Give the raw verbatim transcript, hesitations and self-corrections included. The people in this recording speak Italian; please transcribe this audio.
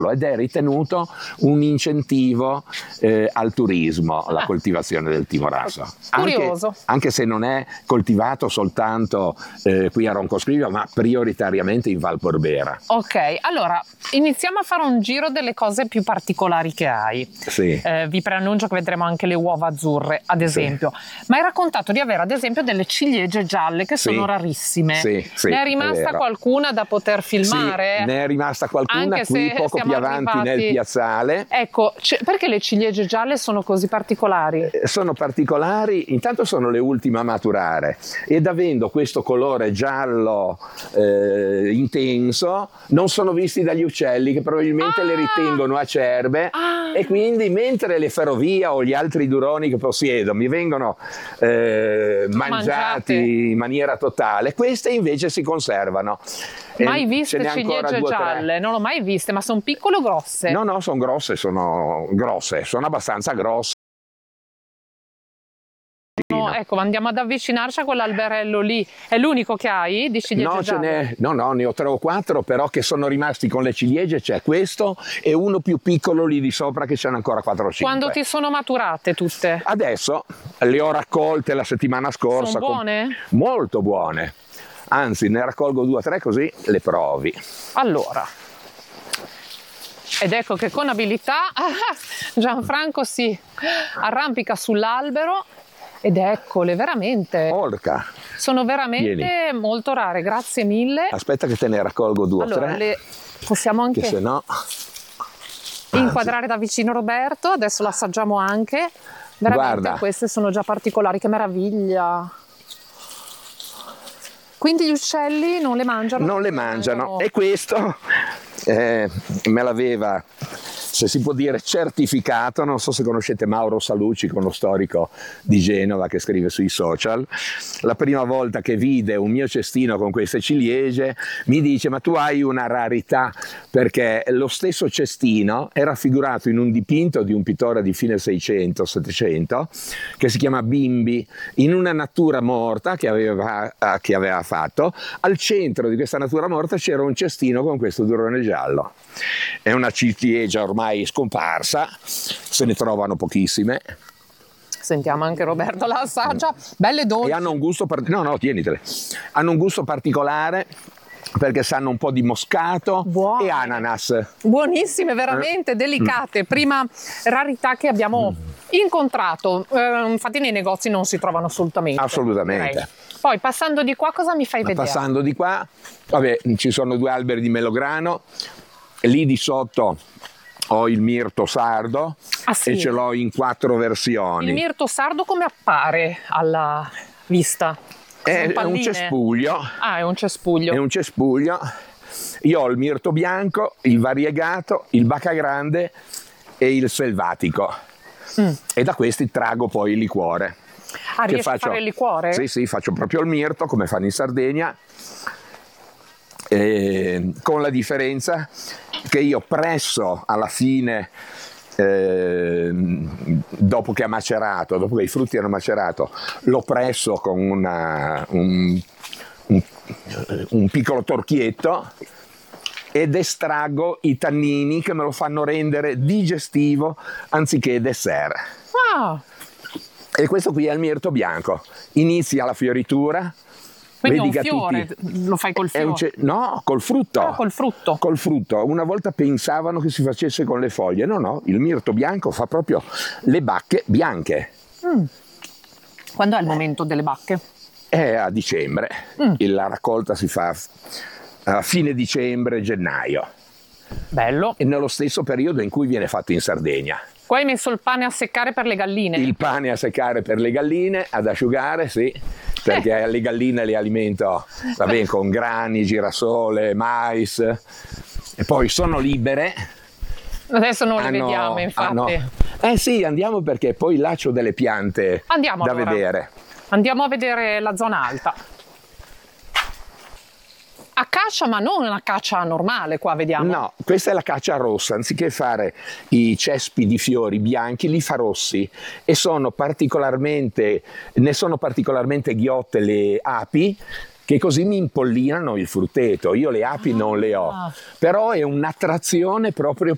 ed è ritenuto un incentivo eh, al turismo, alla Ah. coltivazione del timorasso. Curioso. Anche, anche se non è coltivato soltanto eh, qui a Roncoscrivia, ma prioritariamente in Val Porbera. Ok, allora iniziamo a fare un giro delle cose più particolari che hai. Sì. Eh, vi preannuncio che vedremo anche le uova azzurre, ad esempio. Ma hai raccontato di avere, ad esempio, delle ciliegie gialle che Sì. sono rarissime. Sì, sì, ne è è rimasta vero. qualcuna da poter filmare? Sì, ne è rimasta qualcuna Anche qui se poco siamo più avanti arrivati- nel piazzale. Ecco, c- perché le ciliegie gialle sono così particolari? Eh, Sono particolari, intanto sono le ultime a maturare ed avendo questo colore giallo eh, intenso non sono visti dagli uccelli che probabilmente Ah! le ritengono acerbe Ah! e quindi mentre le ferrovia o gli altri duroni che possiedo mi vengono eh, mangiati Mangiate. in maniera totale, queste invece si conservano. E Mai ce viste n'è ancora ciliegie due o tre. gialle? Non l'ho mai viste, ma sono piccole o grosse? No, no, sono grosse, sono grosse, sono abbastanza grosse. No, ecco, andiamo ad avvicinarci a quell'alberello lì. È l'unico che hai di ciliegie No, ce gialle? n'è, no, no, ne ho tre o quattro, però che sono rimasti con le ciliegie, c'è questo e uno più piccolo lì di sopra che ce n'è ancora quattro o cinque. Quando ti sono maturate tutte? Adesso le ho raccolte la settimana scorsa. Sono buone? con- Molto buone. Anzi, ne raccolgo due o tre così le provi. Allora, ed ecco che con abilità Gianfranco si arrampica sull'albero ed eccole, veramente, Porca, sono veramente molto rare, grazie mille. aspetta che te ne raccolgo due o Allora, tre, le possiamo che anche se no... inquadrare da vicino Roberto, adesso l'assaggiamo anche. Veramente Guarda. queste sono già particolari, che meraviglia. Quindi gli uccelli non le mangiano? Non le mangiano e questo eh, me l'aveva, se si può dire, certificato. Non so se conoscete Mauro Salucci, uno storico di Genova che scrive sui social. La prima volta che vide un mio cestino con queste ciliegie mi dice: ma tu hai una rarità, perché lo stesso cestino è raffigurato in un dipinto di un pittore di fine seicento settecento che si chiama Bimbi, in una natura morta che aveva, che aveva fatto. Al centro di questa natura morta c'era un cestino con questo durone giallo. È una ciliegia ormai scomparsa, se ne trovano pochissime. Sentiamo anche Roberto la assaggia, belle dolci. E hanno un gusto part- no no tienitele hanno un gusto particolare perché sanno un po' di moscato Buone. e ananas. Buonissime, veramente delicate, prima rarità che abbiamo incontrato. Eh, infatti nei negozi non si trovano assolutamente. Assolutamente. direi. Poi passando di qua cosa mi fai vedere? Passando di qua, vabbè, ci sono due alberi di melograno, lì di sotto ho il mirto sardo. Ah, sì? E ce l'ho in quattro versioni. Il mirto sardo come appare alla vista? È, Sono è un palline? cespuglio. Ah, è un cespuglio. È un cespuglio. Io ho il mirto bianco, il variegato, il baccagrande e il selvatico. Mm. E da questi trago poi il liquore. Ah, Che riesci a fare il liquore? Sì, sì, faccio proprio il mirto come fanno in Sardegna, eh, con la differenza che io presso alla fine, eh, dopo che ha macerato, dopo che i frutti hanno macerato, lo presso con una, un, un, un piccolo torchietto ed estraggo i tannini che me lo fanno rendere digestivo anziché dessert. Ah, E questo qui è il mirto bianco. Inizia la fioritura. quindi vedi è un che fiore, tutti- lo fai col è un fiore? ce- no, col frutto. Ah, col frutto. Col frutto. Una volta pensavano che si facesse con le foglie. No, no, il mirto bianco fa proprio le bacche bianche. Mm. Quando è il momento delle bacche? È a dicembre. Mm. E la raccolta si fa a fine dicembre, gennaio. Bello. E nello stesso periodo in cui viene fatto in Sardegna. Qua hai messo il pane a seccare per le galline? Il pane a seccare per le galline, ad asciugare, sì, perché le galline le alimento va bene, con grani, girasole, mais, e poi sono libere. Adesso non le hanno- vediamo, infatti. hanno- Eh sì, andiamo perché poi là c'ho delle piante Andiamo da allora. vedere. Andiamo a vedere la zona alta. Acacia, ma non una caccia normale, qua vediamo. No, questa è la caccia rossa, anziché fare i cespi di fiori bianchi, li fa rossi e sono particolarmente, ne sono particolarmente ghiotte le api, che così mi impollinano il frutteto. Io le api non le ho, Ah. però è un'attrazione proprio